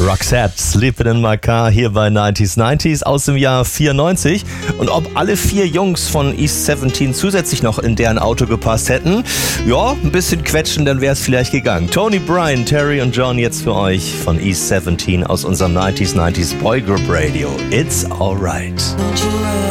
Roxette, Sleeping in My Car hier bei 90s aus dem Jahr 94. Und ob alle 4 Jungs von East 17 zusätzlich noch in deren Auto gepasst hätten, ja, ein bisschen quetschen, dann wäre es vielleicht gegangen. Tony, Brian, Terry und John jetzt für euch von East 17 aus unserem 90s Boy Group Radio. It's alright.